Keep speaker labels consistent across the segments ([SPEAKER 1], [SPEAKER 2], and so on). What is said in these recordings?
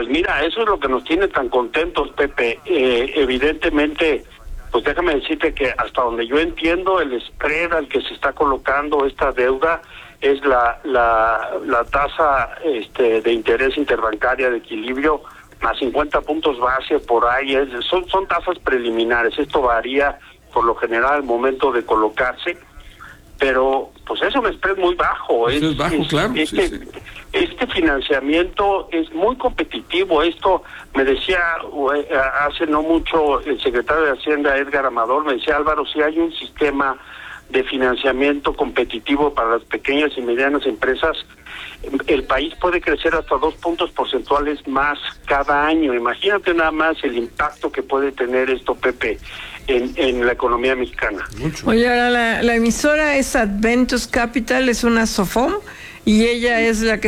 [SPEAKER 1] Pues mira, eso es lo que nos tiene tan contentos, Pepe. Evidentemente, pues déjame decirte que hasta donde yo entiendo, el spread al que se está colocando esta deuda es la tasa de interés interbancaria de equilibrio más 50 puntos base por ahí. Son tasas preliminares. Esto varía por lo general al momento de colocarse, pero pues es un spread muy bajo.
[SPEAKER 2] Es bajo, claro.
[SPEAKER 1] Este financiamiento es muy competitivo. Esto me decía hace no mucho el secretario de Hacienda, Edgar Amador, me decía: Álvaro, si hay un sistema de financiamiento competitivo para las pequeñas y medianas empresas, el país puede crecer hasta 2 puntos porcentuales más cada año. Imagínate nada más el impacto que puede tener esto, Pepe, en la economía mexicana.
[SPEAKER 3] Mucho. Oye, ahora la emisora es Adventus Capital, es una SOFOM, y ella es la que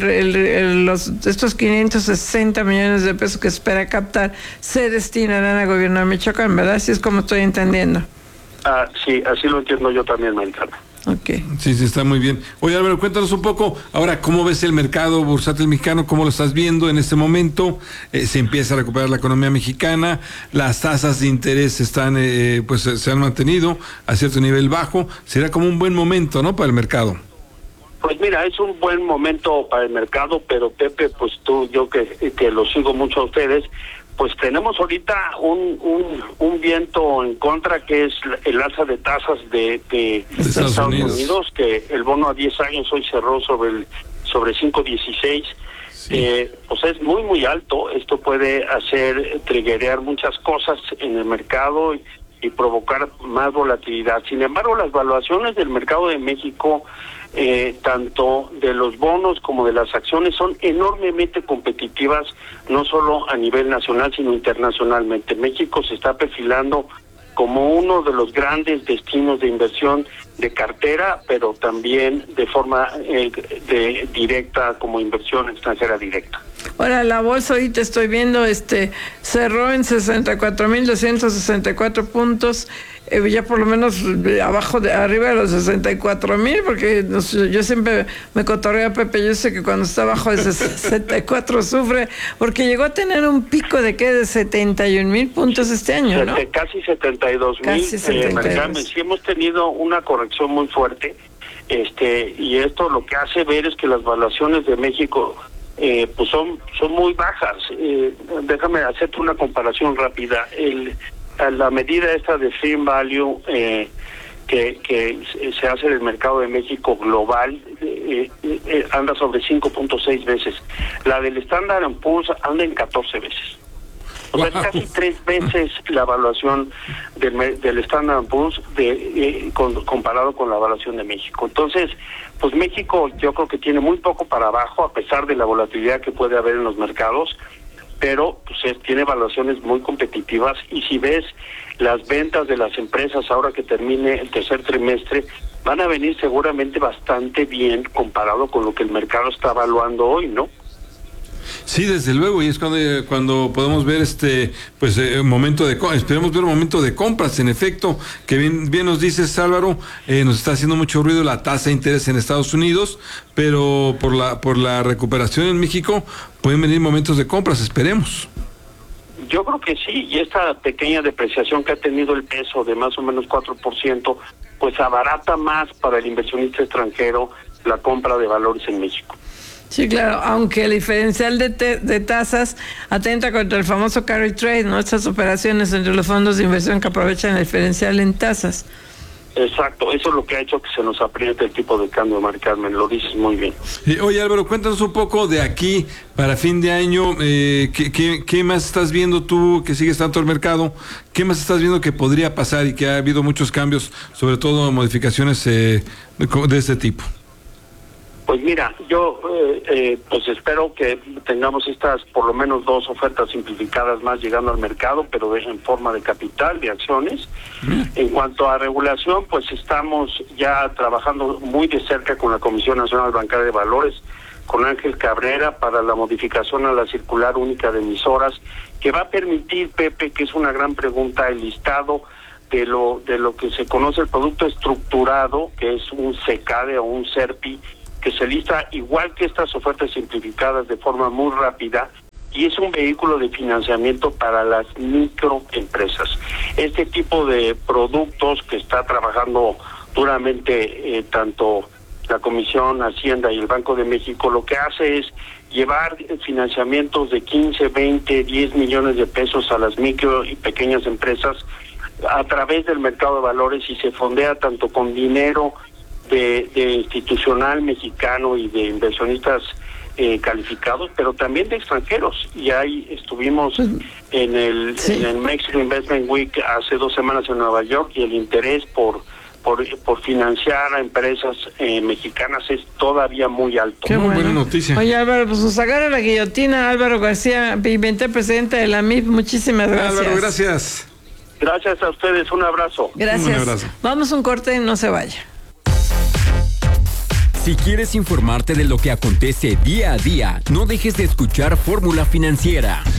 [SPEAKER 3] estos 560 millones de pesos que espera captar se destinarán al gobierno de Michoacán, ¿verdad? Así es como estoy entendiendo.
[SPEAKER 1] Sí, así lo entiendo yo también, Maricana.
[SPEAKER 3] Okay.
[SPEAKER 2] Sí, está muy bien. Oye, Álvaro, cuéntanos un poco, ahora, ¿cómo ves el mercado bursátil mexicano? ¿Cómo lo estás viendo en este momento? Se empieza a recuperar la economía mexicana, las tasas de interés están, pues se han mantenido a cierto nivel bajo. Será como un buen momento, ¿no?, para el mercado.
[SPEAKER 1] Pues mira, es un buen momento para el mercado, pero Pepe, pues yo que lo sigo mucho a ustedes, pues tenemos ahorita un viento en contra, que es el alza de tasas de Estados Unidos, que el bono a 10 años hoy cerró sobre 5.16. Sí. Pues es muy, muy alto. Esto puede triggerear muchas cosas en el mercado y provocar más volatilidad. Sin embargo, las valuaciones del mercado de México, tanto de los bonos como de las acciones, son enormemente competitivas, no solo a nivel nacional, sino internacionalmente. México se está perfilando como uno de los grandes destinos de inversión de cartera, pero también de forma directa, como inversión extranjera directa.
[SPEAKER 3] Ahora, la bolsa ahorita estoy viendo, cerró en 64,264 puntos, ya por lo menos arriba de los 64,000, porque yo siempre me cotorreo a Pepe, yo sé que cuando está abajo de 64 sufre, porque llegó a tener un pico de 71,000 puntos este año, ¿no?
[SPEAKER 1] Casi 72,000. Sí, hemos tenido una corrección muy fuerte, y esto lo que hace ver es que las valuaciones de México pues son muy bajas. Déjame hacerte una comparación rápida. La medida esta de Fair Value que se hace en el mercado de México global anda sobre 5.6 veces. La del Standard & Poor's anda en 14 veces. O sea, es casi 3 veces la evaluación del Standard & Poor's comparado con la evaluación de México. Entonces, pues México yo creo que tiene muy poco para abajo, a pesar de la volatilidad que puede haber en los mercados, pero pues tiene evaluaciones muy competitivas. Y si ves las ventas de las empresas ahora que termine el tercer trimestre, van a venir seguramente bastante bien comparado con lo que el mercado está evaluando hoy, ¿no?
[SPEAKER 2] Sí, desde luego, y es cuando podemos ver momento esperemos ver un momento de compras. En efecto, que bien nos dices, Álvaro, nos está haciendo mucho ruido la tasa de interés en Estados Unidos, pero por la recuperación en México pueden venir momentos de compras, esperemos.
[SPEAKER 1] Yo creo que sí, y esta pequeña depreciación que ha tenido el peso de más o menos 4%, pues abarata más para el inversionista extranjero la compra de valores en México.
[SPEAKER 3] Sí, claro, aunque el diferencial de tasas atenta contra el famoso carry trade, ¿no? Estas operaciones entre los fondos de inversión que aprovechan el diferencial en tasas.
[SPEAKER 1] Exacto, eso es lo que ha hecho que se nos apriete el tipo de cambio, Mari Carmen, lo dices muy bien.
[SPEAKER 2] Oye, Álvaro, cuéntanos un poco de aquí para fin de año, ¿qué más estás viendo tú, que sigues tanto el mercado? ¿Qué más estás viendo que podría pasar y que ha habido muchos cambios, sobre todo modificaciones de este tipo?
[SPEAKER 1] Pues mira, yo pues espero que tengamos estas por lo menos 2 ofertas simplificadas más llegando al mercado, pero en forma de capital, de acciones. En cuanto a regulación, pues estamos ya trabajando muy de cerca con la Comisión Nacional Bancaria de Valores, con Ángel Cabrera, para la modificación a la circular única de emisoras, que va a permitir, Pepe, que es una gran pregunta, el listado de lo que se conoce el producto estructurado, que es un SECADE o un SERPI, que se lista igual que estas ofertas simplificadas de forma muy rápida, y es un vehículo de financiamiento para las microempresas. Este tipo de productos que está trabajando duramente tanto la Comisión Hacienda y el Banco de México, lo que hace es llevar financiamientos de 15, 20, 10 millones de pesos a las micro y pequeñas empresas a través del mercado de valores, y se fondea tanto con dinero de institucional mexicano y de inversionistas calificados, pero también de extranjeros. Y ahí estuvimos en el Mexico Investment Week hace 2 semanas en Nueva York, y el interés por financiar a empresas mexicanas es todavía muy alto.
[SPEAKER 2] Qué buena noticia.
[SPEAKER 3] Oye, Álvaro, pues nos agarra la guillotina. Álvaro García Pimentel, presidente de la MIP, muchísimas gracias.
[SPEAKER 2] Álvaro, gracias.
[SPEAKER 1] Gracias a ustedes, un abrazo.
[SPEAKER 3] Gracias.
[SPEAKER 2] Un abrazo.
[SPEAKER 3] Vamos a un corte, no se vaya.
[SPEAKER 4] Si quieres informarte de lo que acontece día a día, no dejes de escuchar Fórmula Financiera.